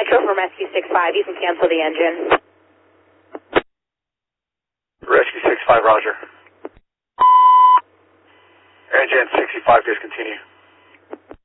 Nitro from Rescue 65, you can cancel the engine. Rescue 65, roger. Engine 65, discontinue.